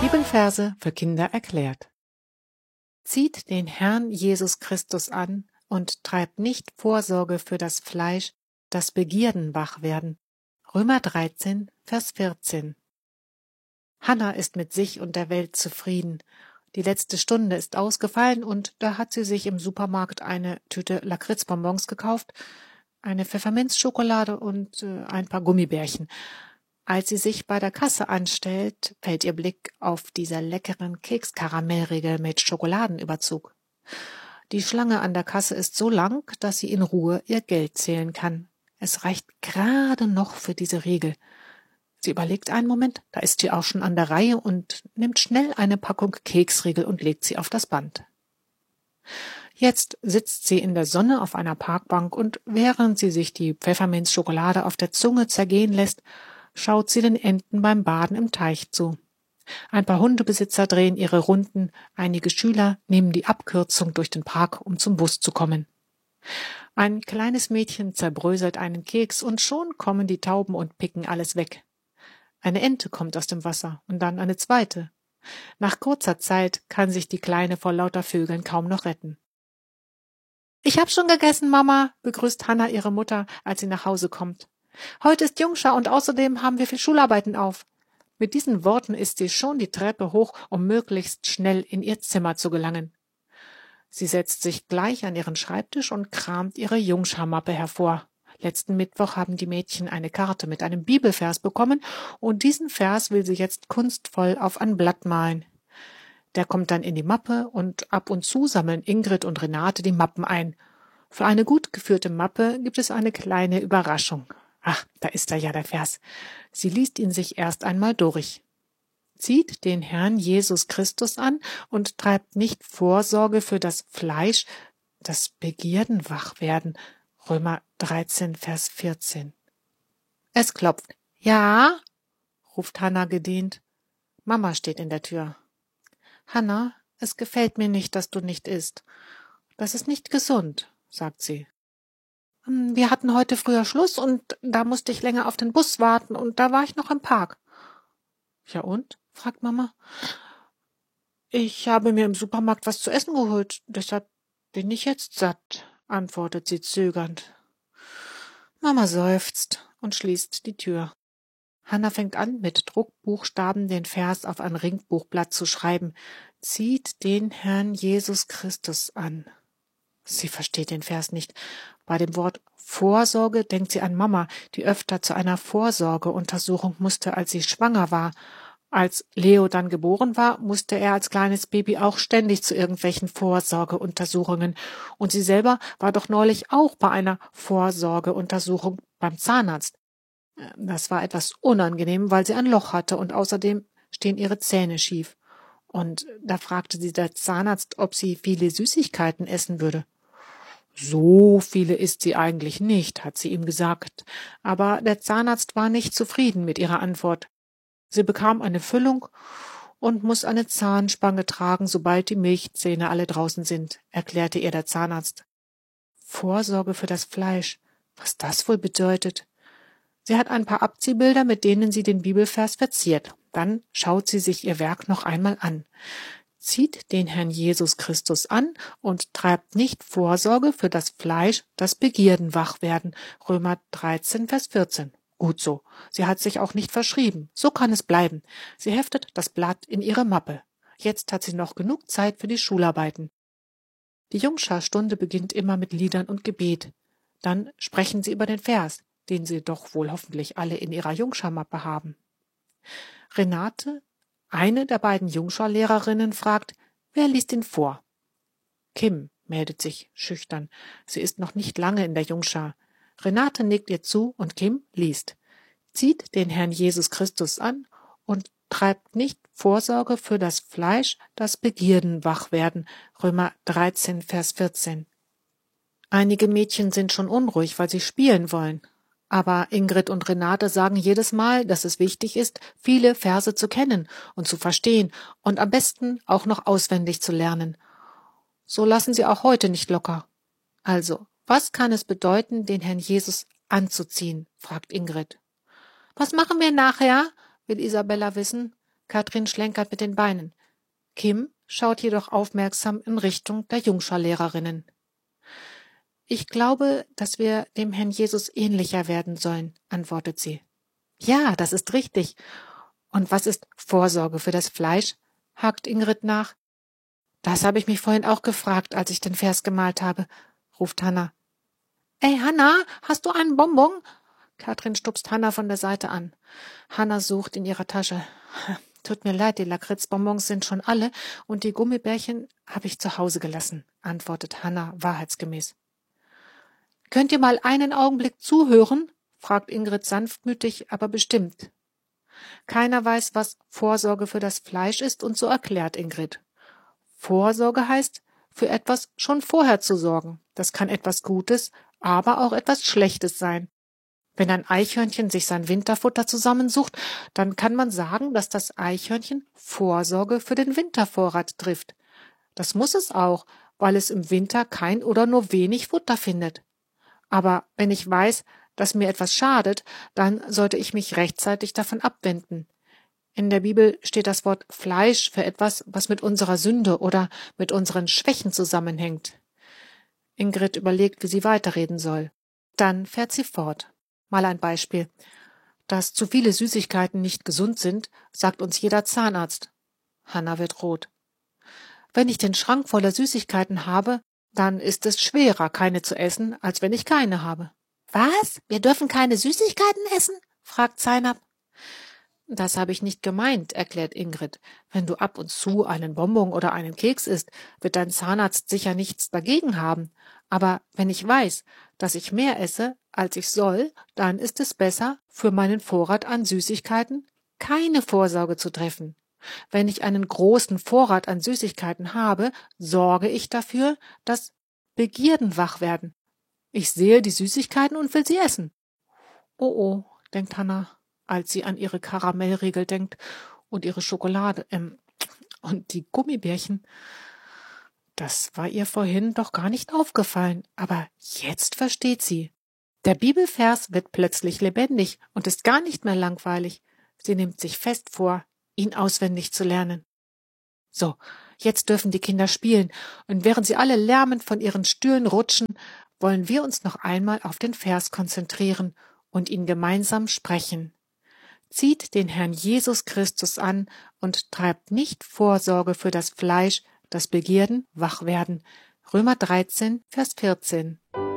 Bibelverse für Kinder erklärt. Zieht den Herrn Jesus Christus an und treibt nicht Vorsorge für das Fleisch, dass Begierden wach werden. Römer 13, Vers 14. Hannah ist mit sich und der Welt zufrieden. Die letzte Stunde ist ausgefallen und da hat sie sich im Supermarkt eine Tüte Lakritzbonbons gekauft, eine Pfefferminzschokolade und ein paar Gummibärchen. Als sie sich bei der Kasse anstellt, fällt ihr Blick auf dieser leckeren Kekskaramellriegel mit Schokoladenüberzug. Die Schlange an der Kasse ist so lang, dass sie in Ruhe ihr Geld zählen kann. Es reicht gerade noch für diese Riegel. Sie überlegt einen Moment, da ist sie auch schon an der Reihe und nimmt schnell eine Packung Keksriegel und legt sie auf das Band. Jetzt sitzt sie in der Sonne auf einer Parkbank und während sie sich die Pfefferminzschokolade auf der Zunge zergehen lässt, schaut sie den Enten beim Baden im Teich zu. Ein paar Hundebesitzer drehen ihre Runden, einige Schüler nehmen die Abkürzung durch den Park, um zum Bus zu kommen. Ein kleines Mädchen zerbröselt einen Keks und schon kommen die Tauben und picken alles weg. Eine Ente kommt aus dem Wasser und dann eine zweite. Nach kurzer Zeit kann sich die Kleine vor lauter Vögeln kaum noch retten. »Ich hab schon gegessen, Mama«, begrüßt Hannah ihre Mutter, als sie nach Hause kommt. »Heute ist Jungschar und außerdem haben wir viel Schularbeiten auf.« Mit diesen Worten ist sie schon die Treppe hoch, um möglichst schnell in ihr Zimmer zu gelangen. Sie setzt sich gleich an ihren Schreibtisch und kramt ihre Jungscharmappe hervor. Letzten Mittwoch haben die Mädchen eine Karte mit einem Bibelvers bekommen und diesen Vers will sie jetzt kunstvoll auf ein Blatt malen. Der kommt dann in die Mappe und ab und zu sammeln Ingrid und Renate die Mappen ein. Für eine gut geführte Mappe gibt es eine kleine Überraschung. Ach, da ist ja der Vers. Sie liest ihn sich erst einmal durch. Zieht den Herrn Jesus Christus an und treibt nicht Vorsorge für das Fleisch, dass Begierden wach werden. Römer 13, Vers 14. Es klopft. »Ja?«, ruft Hannah gedehnt. Mama steht in der Tür. »Hannah, es gefällt mir nicht, dass du nicht isst. Das ist nicht gesund«, sagt sie. »Wir hatten heute früher Schluss und da musste ich länger auf den Bus warten und da war ich noch im Park.« »Ja und?«, fragt Mama. »Ich habe mir im Supermarkt was zu essen geholt, deshalb bin ich jetzt satt«, antwortet sie zögernd. Mama seufzt und schließt die Tür. Hannah fängt an, mit Druckbuchstaben den Vers auf ein Ringbuchblatt zu schreiben. Zieht den Herrn Jesus Christus an. Sie versteht den Vers nicht. Bei dem Wort Vorsorge denkt sie an Mama, die öfter zu einer Vorsorgeuntersuchung musste, als sie schwanger war. Als Leo dann geboren war, musste er als kleines Baby auch ständig zu irgendwelchen Vorsorgeuntersuchungen. Und sie selber war doch neulich auch bei einer Vorsorgeuntersuchung beim Zahnarzt. Das war etwas unangenehm, weil sie ein Loch hatte und außerdem stehen ihre Zähne schief. Und da fragte sie der Zahnarzt, ob sie viele Süßigkeiten essen würde. »So viele isst sie eigentlich nicht«, hat sie ihm gesagt. Aber der Zahnarzt war nicht zufrieden mit ihrer Antwort. Sie bekam eine Füllung und muss eine Zahnspange tragen, sobald die Milchzähne alle draußen sind, erklärte ihr der Zahnarzt. Vorsorge für das Fleisch, was das wohl bedeutet? Sie hat ein paar Abziehbilder, mit denen sie den Bibelvers verziert. Dann schaut sie sich ihr Werk noch einmal an. Zieht den Herrn Jesus Christus an und treibt nicht Vorsorge für das Fleisch, dass Begierden wach werden. Römer 13, Vers 14. Gut so. Sie hat sich auch nicht verschrieben. So kann es bleiben. Sie heftet das Blatt in ihre Mappe. Jetzt hat sie noch genug Zeit für die Schularbeiten. Die Jungschar-Stunde beginnt immer mit Liedern und Gebet. Dann sprechen sie über den Vers, den sie doch wohl hoffentlich alle in ihrer Jungschar-Mappe haben. Renate, eine der beiden Jungschar-Lehrerinnen, fragt, wer liest ihn vor? Kim meldet sich schüchtern. Sie ist noch nicht lange in der Jungschar. Renate nickt ihr zu und Kim liest. Zieht den Herrn Jesus Christus an und treibt nicht Vorsorge für das Fleisch, dass Begierden wach werden. Römer 13, Vers 14. Einige Mädchen sind schon unruhig, weil sie spielen wollen. Aber Ingrid und Renate sagen jedes Mal, dass es wichtig ist, viele Verse zu kennen und zu verstehen und am besten auch noch auswendig zu lernen. So lassen sie auch heute nicht locker. Also, was kann es bedeuten, den Herrn Jesus anzuziehen, fragt Ingrid. Was machen wir nachher, will Isabella wissen. Katrin schlenkert mit den Beinen. Kim schaut jedoch aufmerksam in Richtung der Jungscharlehrerinnen. »Ich glaube, dass wir dem Herrn Jesus ähnlicher werden sollen«, antwortet sie. »Ja, das ist richtig. Und was ist Vorsorge für das Fleisch?«, hakt Ingrid nach. »Das habe ich mich vorhin auch gefragt, als ich den Vers gemalt habe«, ruft Hanna. »Ey, Hanna, hast du einen Bonbon?«, Katrin stupst Hanna von der Seite an. Hanna sucht in ihrer Tasche. »Tut mir leid, die Lakritzbonbons sind schon alle und die Gummibärchen habe ich zu Hause gelassen«, antwortet Hanna wahrheitsgemäß. »Könnt ihr mal einen Augenblick zuhören?«, fragt Ingrid sanftmütig, aber bestimmt. Keiner weiß, was Vorsorge für das Fleisch ist, und so erklärt Ingrid. Vorsorge heißt, für etwas schon vorher zu sorgen. Das kann etwas Gutes, aber auch etwas Schlechtes sein. Wenn ein Eichhörnchen sich sein Winterfutter zusammensucht, dann kann man sagen, dass das Eichhörnchen Vorsorge für den Wintervorrat trifft. Das muss es auch, weil es im Winter kein oder nur wenig Futter findet. Aber wenn ich weiß, dass mir etwas schadet, dann sollte ich mich rechtzeitig davon abwenden. In der Bibel steht das Wort Fleisch für etwas, was mit unserer Sünde oder mit unseren Schwächen zusammenhängt. Ingrid überlegt, wie sie weiterreden soll. Dann fährt sie fort. Mal ein Beispiel. Dass zu viele Süßigkeiten nicht gesund sind, sagt uns jeder Zahnarzt. Hanna wird rot. Wenn ich den Schrank voller Süßigkeiten habe, dann ist es schwerer, keine zu essen, als wenn ich keine habe. Was? Wir dürfen keine Süßigkeiten essen? Fragt Zainab. Das habe ich nicht gemeint, erklärt Ingrid. Wenn du ab und zu einen Bonbon oder einen Keks isst, wird dein Zahnarzt sicher nichts dagegen haben. Aber wenn ich weiß, dass ich mehr esse, als ich soll, dann ist es besser, für meinen Vorrat an Süßigkeiten keine Vorsorge zu treffen. Wenn ich einen großen Vorrat an Süßigkeiten habe, sorge ich dafür, dass Begierden wach werden. Ich sehe die Süßigkeiten und will sie essen. Oh, denkt Hanna, als sie an ihre Karamellriegel denkt und ihre Schokolade und die Gummibärchen. Das war ihr vorhin doch gar nicht aufgefallen, aber jetzt versteht sie. Der Bibelvers wird plötzlich lebendig und ist gar nicht mehr langweilig. Sie nimmt sich fest vor, ihn auswendig zu lernen. So, jetzt dürfen die Kinder spielen, und während sie alle lärmend von ihren Stühlen rutschen, wollen wir uns noch einmal auf den Vers konzentrieren und ihn gemeinsam sprechen. Zieht den Herrn Jesus Christus an und treibt nicht Vorsorge für das Fleisch, dass Begierden wach werden. Römer 13, Vers 14.